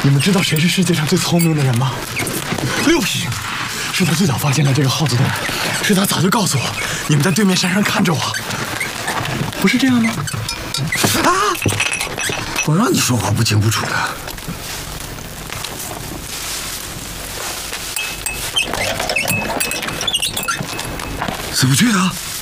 你们知道谁是世界上最聪明的人吗？六平，是他最早发现了这个耗子洞，是他早就告诉我，你们在对面山上看着我，不是这样吗？啊！ 我让你说话不清不楚的。死不去的。